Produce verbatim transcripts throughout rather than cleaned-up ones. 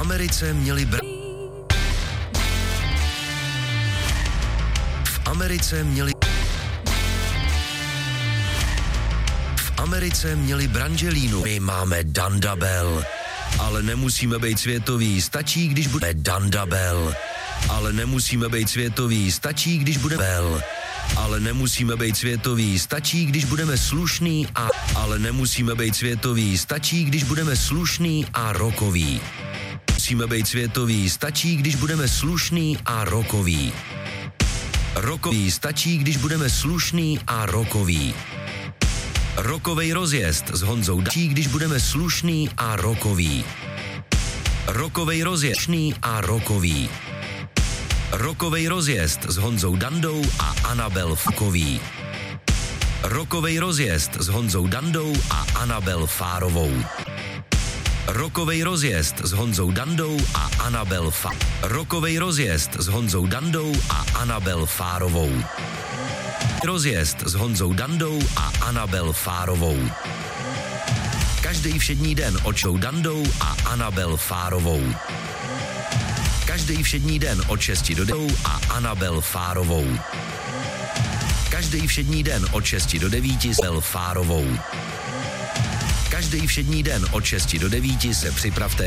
Americe měli br... V Americe měli... V Americe měli Brangelínu. My máme Dandabel. Ale nemusíme být světoví, stačí, když budeme Dandabel. Ale nemusíme být světoví, stačí, když budeme Bel. Ale nemusíme být světoví, stačí, když budeme slušný a... Ale nemusíme být světoví, stačí, když budeme slušný a rokový. Musíme být světoví, stačí, když budeme slušný a rokový. Rokový stačí, když budeme slušný a rokový. Rokovej rozjezd s Honzou stačí, když budeme slušný a rokový. Rokovej rozjezd a rokový. Rokovej rozjezd s Honzou Dandou a Anabel Fkový. Rokovej rozjezd s Honzou Dandou a Anabel Fárovou. Rokovej rozjezd s Honzou Dandou a Anabel Fa... Rokovej rozjezd s Honzou Dandou a Anabel Fárovou. Rozjezd s Honzou Dandou a Anabel Fárovou. Každý všední den očou Dandou a Anabel Fárovou. Každý všední den od šesti do devíti a Anabel Fárovou. Každý všední den od šesti do devíti s Anabel Fárovou. Každý všední den od šesti do devíti se připravte.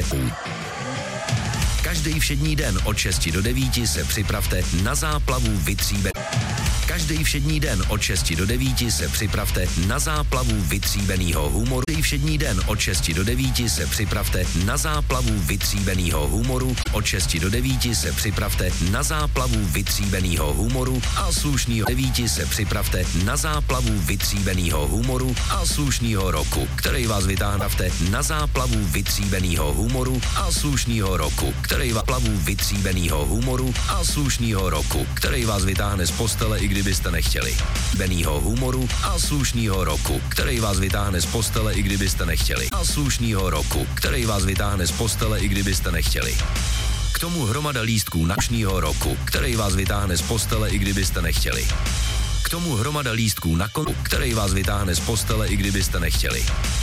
Každý všední den od šesti do devíti se připravte na záplavu vytříbe. Každý všední den od šesti do devíti se připravte na záplavu vytříbenýho humoru. Každý všední den od šesti do devíti se připravte na záplavu vytříbenýho humoru. Od šesti do devíti se připravte na záplavu vytříbenýho humoru a slušnýho devíti se připravte na záplavu vytříbenýho humoru a slušnýho roku, který vás vytáhne na záplavu vytříbenýho humoru a slušnýho roku, který vás plavu vytříbenýho humoru a slušnýho roku, který vás vytáhne z postele, i kdybyste nechtěli. Benýho humoru a slušnýho roku, který vás vytáhne z postele, i kdybyste nechtěli. A slušnýho roku, který vás vytáhne z postele, i kdybyste nechtěli. K tomu hromada lístků na slušnýho roku, který vás vytáhne z postele, i kdybyste nechtěli. K tomu hromada lístků na kon, který vás vytáhne z postele, i kdybyste nechtěli.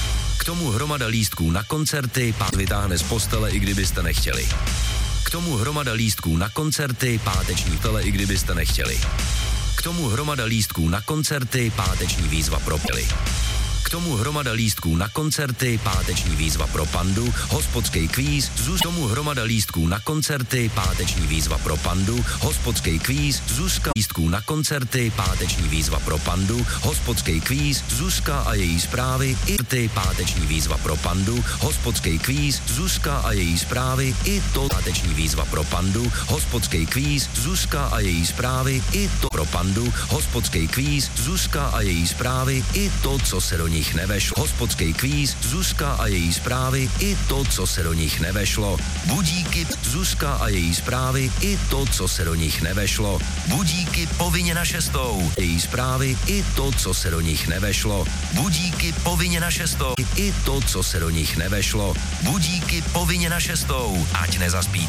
K tomu hromada lístků na koncerty, pát vytáhne z postele, i kdybyste nechtěli. K tomu hromada lístků na koncerty, páteční tele, i kdybyste nechtěli. K tomu hromada lístků na koncerty, páteční výzva pro pily. K tomu hromada lístků na koncerty, páteční výzva pro pandu, hospodský kvíz, Zuz. K tomu hromada lístků na koncerty, páteční výzva pro pandu, hospodský kvíz, Zuzka. Lístků na koncerty, páteční výzva pro pandu, hospodský kvíz, Zuzka a její zprávy, i ty páteční výzva pro pandu, hospodský kvíz, Zuzka a její zprávy, i to páteční výzva pro pandu, hospodský kvíz, Zuzka a její zprávy, i to pro pandu, hospodský kvíz, Zuzka a její zprávy, i to, co se do nich nevešlo. Hospodský kvíz, Zuzka a její zprávy, i to, co se do nich nevešlo. Budíky, Zuzka a její zprávy, i to, co se do nich nevešlo. Budíky povinně na šestou. Její zprávy, i to, co se do nich nevešlo. Budíky povinně na šestou. I to, co se do nich nevešlo. Budíky povinně na šestou. Ať nezaspí.